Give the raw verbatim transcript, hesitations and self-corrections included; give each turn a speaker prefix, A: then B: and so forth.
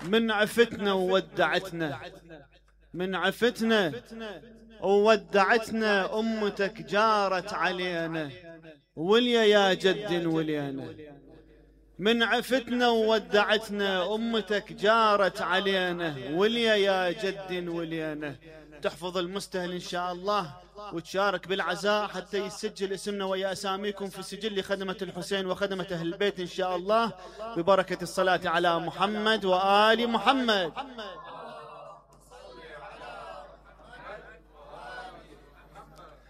A: من عفتنا وودعتنا، من عفتنا وودعتنا أمتك جارت علينا، وليا يا جد ولينا. من عفتنا وودعتنا أمتك جارت علينا، وليا يا جد ولينا. تحفظ المستهل إن شاء الله وتشارك بالعزاء حتى يسجل اسمنا ويا أساميكم في سجل خدمة الحسين وخدمة أهل البيت إن شاء الله، ببركة الصلاة على محمد وآل محمد.